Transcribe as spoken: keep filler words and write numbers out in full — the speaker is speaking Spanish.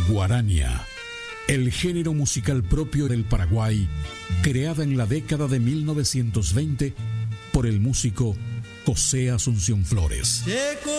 Guarania, el género musical propio del Paraguay, creada en la década de mil novecientos veinte por el músico José Asunción Flores.